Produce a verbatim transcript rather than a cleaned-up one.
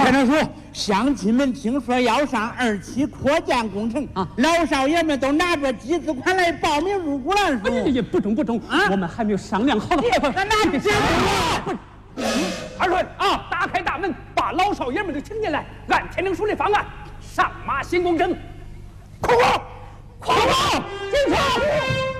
天成叔，乡亲们听说要上二期扩建工程啊，老少爷们都拿着集资款来报名入股了。 哎呀呀，不中不中啊！我们还没有商量好呢。 那那这二顺啊，打开大门，把老少爷们都请进来，按天成叔的方案上马行工程。快快快，进城！